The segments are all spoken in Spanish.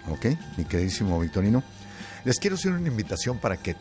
¿Ok? Mi queridísimo Victorino. Les quiero hacer una invitación para que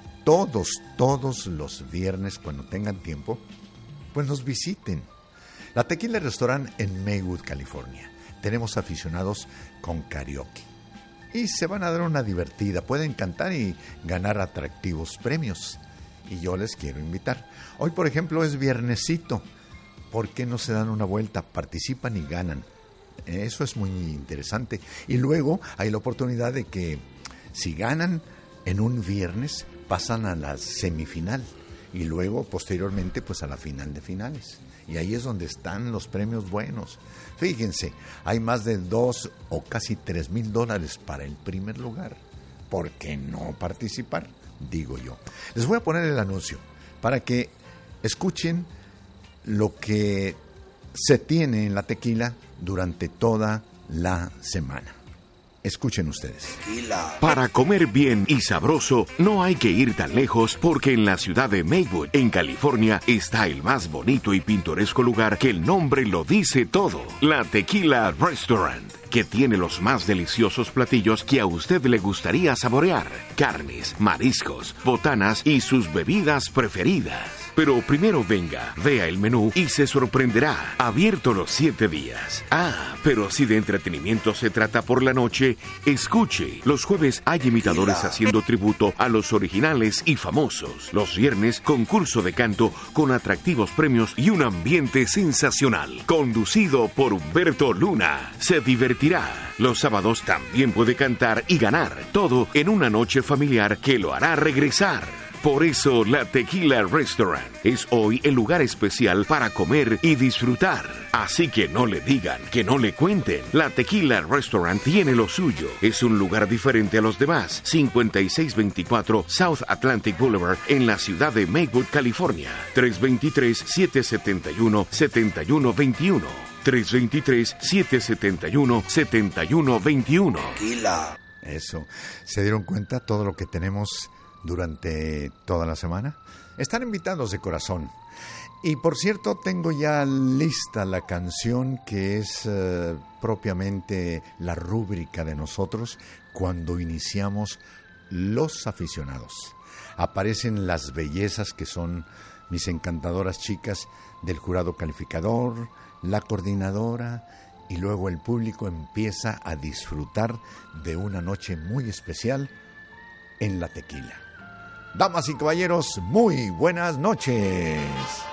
todos los viernes, cuando tengan tiempo, pues nos visiten. La Tequila Restaurant en Maywood, California. Tenemos aficionados con karaoke. Y se van a dar una divertida. Pueden cantar y ganar atractivos premios. Y yo les quiero invitar. Hoy, por ejemplo, es viernesito. ¿Por qué no se dan una vuelta? Participan y ganan. Eso es muy interesante. Y luego hay la oportunidad de que si ganan en un viernes, pasan a la semifinal. Y luego, posteriormente, pues a la final de finales. Y ahí es donde están los premios buenos. Fíjense, hay más de $2,000 o casi $3,000 para el primer lugar. ¿Por qué no participar? Digo yo. Les voy a poner el anuncio para que escuchen lo que se tiene en la tequila durante toda la semana. Escuchen ustedes. Para comer bien y sabroso, no hay que ir tan lejos porque en la ciudad de Maywood, en California, está el más bonito y pintoresco lugar que el nombre lo dice todo. La Tequila Restaurant, que tiene los más deliciosos platillos que a usted le gustaría saborear. Carnes, mariscos, botanas y sus bebidas preferidas. Pero primero venga, vea el menú y se sorprenderá. Abierto los 7 días. Pero si de entretenimiento se trata por la noche, escuche. Los jueves hay imitadores haciendo tributo a los originales y famosos. Los viernes, concurso de canto con atractivos premios y un ambiente sensacional. Conducido por Humberto Luna. Se divertirá. Los sábados también puede cantar y ganar. Todo en una noche familiar que lo hará regresar. Por eso la Tequila Restaurant es hoy el lugar especial para comer y disfrutar. Así que no le digan, que no le cuenten. La Tequila Restaurant tiene lo suyo. Es un lugar diferente a los demás. 5624 South Atlantic Boulevard en la ciudad de Maywood, California. 323-771-7121. 323-771-7121. Eso. ¿Se dieron cuenta todo lo que tenemos durante toda la semana? Están invitados de corazón. Y por cierto, tengo ya lista la canción que es propiamente la rúbrica de nosotros cuando iniciamos Los Aficionados. Aparecen las bellezas que son mis encantadoras chicas del jurado calificador, la coordinadora, y luego el público empieza a disfrutar de una noche muy especial en la tequila. Damas y caballeros, muy buenas noches.